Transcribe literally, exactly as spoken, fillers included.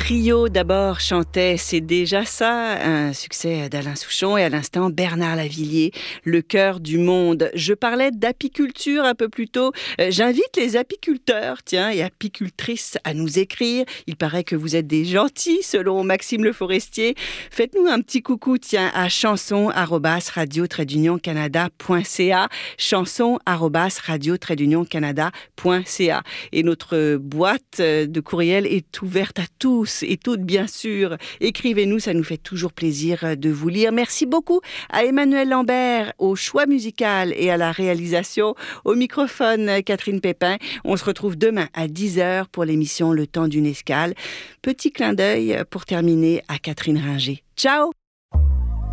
Trio d'abord chantait C'est déjà ça, un succès d'Alain Souchon, et à l'instant Bernard Lavilliers, Le cœur du monde. Je parlais d'apiculture un peu plus tôt. Euh, j'invite les apiculteurs, tiens, et apicultrices à nous écrire. Il paraît que vous êtes des gentils selon Maxime Le Forestier. Faites-nous un petit coucou, tiens, à chanson arobase radio trait d'union canada point c a, chanson arobase radio trait d'union canada point c a. Et notre boîte de courriel est ouverte à tous et toutes, bien sûr. Écrivez-nous, ça nous fait toujours plaisir de vous lire. Merci beaucoup à Emmanuel Lambert au choix musical et à la réalisation. Au microphone, Catherine Pépin. On se retrouve demain à dix heures pour l'émission Le temps d'une escale. Petit clin d'œil pour terminer à Catherine Ringer. Ciao!